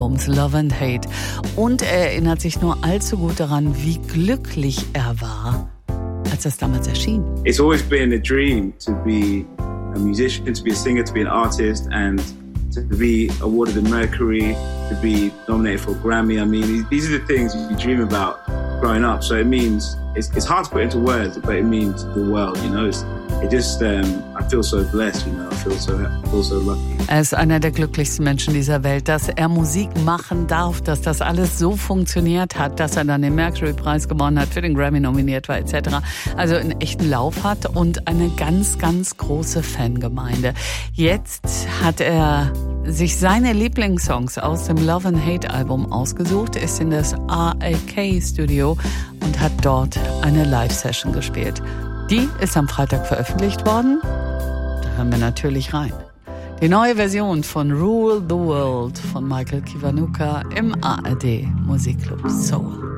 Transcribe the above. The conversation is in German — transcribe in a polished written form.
Albums Love and Hate. Und er erinnert sich nur allzu gut daran, wie glücklich er war, als das damals erschien. It's always been a dream to be a musician, to be a singer, to be an artist, and to be awarded a Mercury, to be nominated for a Grammy. I mean, these are the things you dream about growing up. So it means, it's hard to put into words, but it means the world, you know. I feel so blessed, you know. I feel so lucky. Er ist einer der glücklichsten Menschen dieser Welt, dass er Musik machen darf, dass das alles so funktioniert hat, dass er dann den Mercury-Preis gewonnen hat, für den Grammy nominiert war etc. Also einen echten Lauf hat und eine ganz, ganz große Fangemeinde. Jetzt hat er sich seine Lieblingssongs aus dem Love and Hate Album ausgesucht, ist in das RAK Studio und hat dort eine Live-Session gespielt. Die ist am Freitag veröffentlicht worden. Da hören wir natürlich rein. Die neue Version von Rule the World von Michael Kiwanuka im ARD Musikclub Soul.